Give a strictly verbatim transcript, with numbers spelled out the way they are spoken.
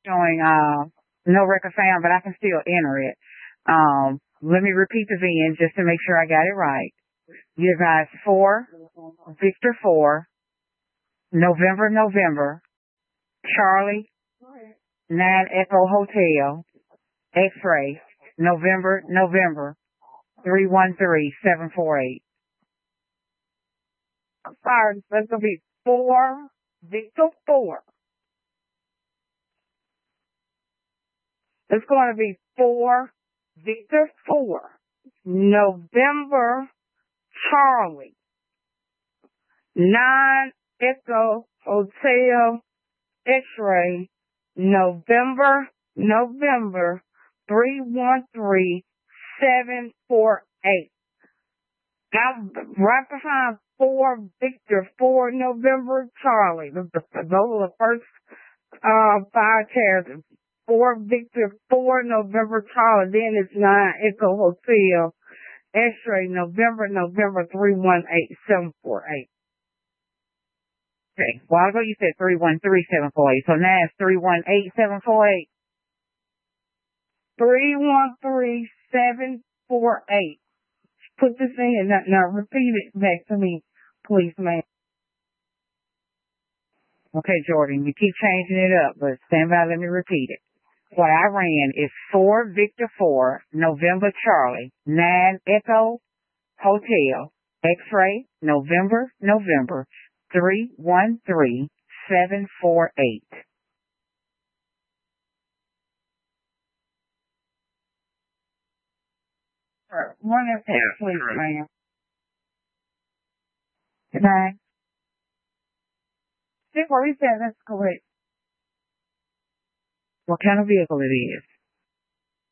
showing uh no record found, but I can still enter it. Um, let me repeat the V I N just to make sure I got it right. You guys four, Victor four, November, November, Charlie, nine Echo Hotel, X-ray, November, November, three one three seven four eight. I'm sorry, that's gonna be four, Victor four. It's going to be four, Victor four, November, Charlie, nine Echo Hotel, X-ray, November, November, three one three seven four eight. Now, right behind four, Victor four, November, Charlie. Those are the first uh, five characters. four, Victor four, November, Charlie. Then it's nine Echo Hotel, X-ray, November, November, three one eight seven four eight. Okay. A while ago you said three one three seven four eight, so now it's three one eight seven four eight. three one three seven four eight. Put this in. Now, now repeat it back to me, please, ma'am. Okay, Jordan, you keep changing it up, but stand by, let me repeat it. What I ran is four, Victor four, November, Charlie, nine Echo Hotel, X-ray, November, November, three one three seven four eight. One of them, please, ma'am. Okay. six forty-seven, that's correct. What kind of vehicle it is?